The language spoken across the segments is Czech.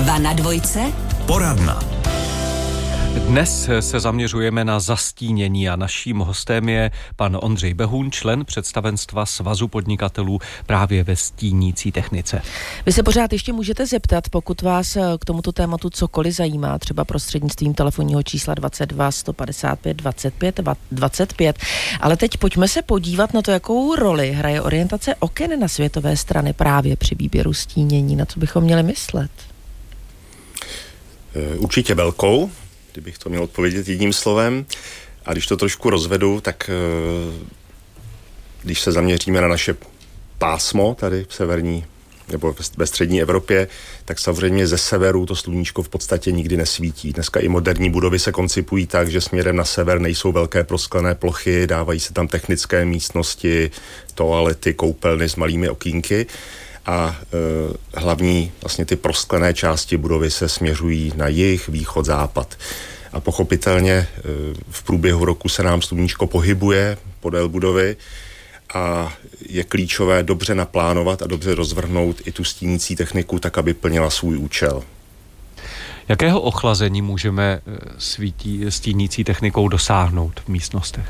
2 na dvojce. Poradna. Dnes se zaměřujeme na zastínění a naším hostem je pan Ondřej Behun, člen představenstva Svazu podnikatelů právě ve stínící technice. Vy se pořád ještě můžete zeptat, pokud vás k tomuto tématu cokoliv zajímá, třeba prostřednictvím telefonního čísla 22 155 25 25. Ale teď pojďme se podívat na to, jakou roli hraje orientace oken na světové strany právě při výběru stínění. Na co bychom měli myslet? Určitě velkou, kdybych to měl odpovědět jedním slovem. A když to trošku rozvedu, tak když se zaměříme na naše pásmo tady v severní nebo ve střední Evropě, tak samozřejmě ze severu to sluníčko v podstatě nikdy nesvítí. Dneska i moderní budovy se koncipují tak, že směrem na sever nejsou velké prosklené plochy, dávají se tam technické místnosti, toalety, koupelny s malými okýnky. A hlavní vlastně ty prosklené části budovy se směřují na jih, východ, západ. A pochopitelně v průběhu roku se nám sluníčko pohybuje podél budovy a je klíčové dobře naplánovat a dobře rozvrhnout i tu stínící techniku tak, aby plnila svůj účel. Jakého ochlazení můžeme stínící technikou dosáhnout v místnostech?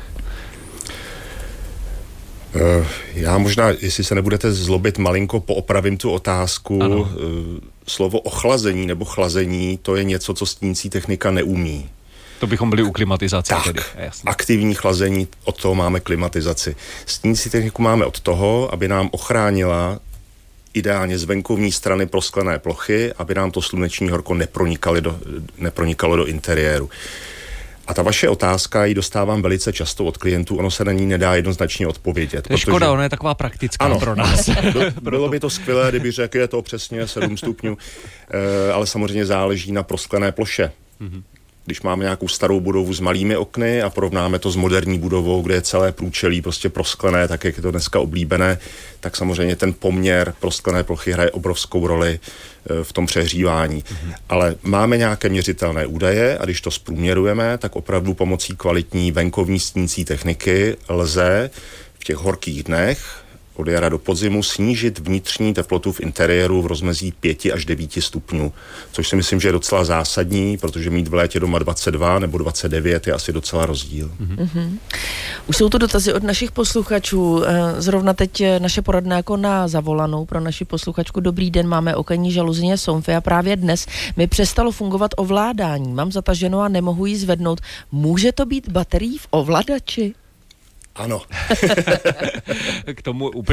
Já možná, jestli se nebudete zlobit, malinko poopravím tu otázku. Ano. Slovo ochlazení nebo chlazení, to je něco, co stínící technika neumí. To bychom byli u klimatizace. Tak, tedy. Jasně. Aktivní chlazení, od toho máme klimatizaci. Stínící techniku máme od toho, aby nám ochránila ideálně z venkovní strany prosklené plochy, aby nám to sluneční horko nepronikalo do interiéru. A ta vaše otázka, ji dostávám velice často od klientů, ono se na ní nedá jednoznačně odpovědět. To je škoda, ona je taková praktická pro nás. Bylo by to skvělé, kdyby řekl, je to přesně 7 stupňů, ale samozřejmě záleží na prosklené ploše. Mm-hmm. Když máme nějakou starou budovu s malými okny a porovnáme to s moderní budovou, kde je celé průčelí prostě prosklené, tak jak je to dneska oblíbené, tak samozřejmě ten poměr prosklené plochy hraje obrovskou roli v tom přehřívání. Mm-hmm. Ale máme nějaké měřitelné údaje a když to zprůměrujeme, tak opravdu pomocí kvalitní venkovní stínící techniky lze v těch horkých dnech od jara do podzimu snížit vnitřní teplotu v interiéru v rozmezí 5 až 9 stupňů, což si myslím, že je docela zásadní, protože mít v létě doma 22 nebo 29 je asi docela rozdíl. Mm-hmm. Už jsou to dotazy od našich posluchačů. Zrovna teď naše poradna jako na zavolanou pro naši posluchačku. Dobrý den, máme okenní žaluzině Somfy a právě dnes mi přestalo fungovat ovládání. Mám zataženo a nemohu ji zvednout. Může to být baterií v ovladači? Ano. K tomu úplně